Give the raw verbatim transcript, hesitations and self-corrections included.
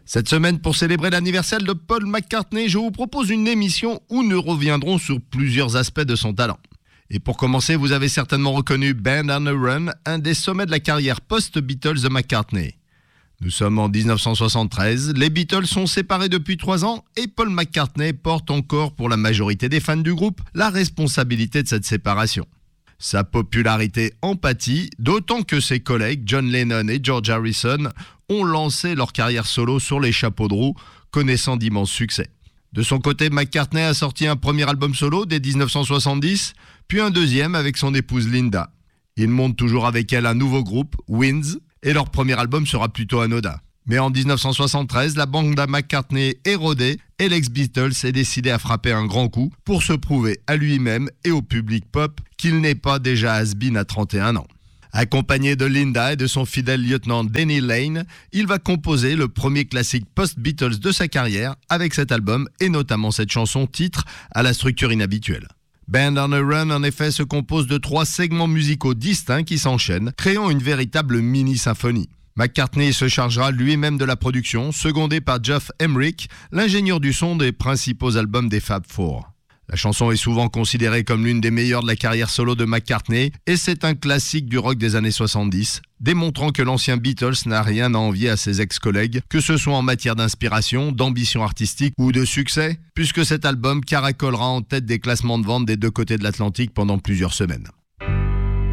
Cette semaine, pour célébrer l'anniversaire de Paul McCartney, je vous propose une émission où nous reviendrons sur plusieurs aspects de son talent. Et pour commencer, vous avez certainement reconnu Band on a Run, un des sommets de la carrière post-Beatles de McCartney. Nous sommes en dix-neuf cent soixante-treize, les Beatles sont séparés depuis trois ans et Paul McCartney porte encore, pour la majorité des fans du groupe, la responsabilité de cette séparation. Sa popularité en pâtit, d'autant que ses collègues John Lennon et George Harrison ont lancé leur carrière solo sur les chapeaux de roue, connaissant d'immenses succès. De son côté, McCartney a sorti un premier album solo dès dix-neuf cent soixante-dix, puis un deuxième avec son épouse Linda. Il monte toujours avec elle un nouveau groupe, Winds, et leur premier album sera plutôt anodin. Mais en dix-neuf cent soixante-treize, la bande à McCartney est rodée et l'ex-Beatles est décidé à frapper un grand coup pour se prouver à lui-même et au public pop qu'il n'est pas déjà has-been à trente et un ans. Accompagné de Linda et de son fidèle lieutenant Denny Laine, il va composer le premier classique post-Beatles de sa carrière avec cet album et notamment cette chanson titre à la structure inhabituelle. Band on a Run en effet se compose de trois segments musicaux distincts qui s'enchaînent, créant une véritable mini-symphonie. McCartney se chargera lui-même de la production, secondé par Geoff Emerick, l'ingénieur du son des principaux albums des Fab Four. La chanson est souvent considérée comme l'une des meilleures de la carrière solo de McCartney et c'est un classique du rock des années soixante-dix, démontrant que l'ancien Beatles n'a rien à envier à ses ex-collègues, que ce soit en matière d'inspiration, d'ambition artistique ou de succès, puisque cet album caracolera en tête des classements de vente des deux côtés de l'Atlantique pendant plusieurs semaines.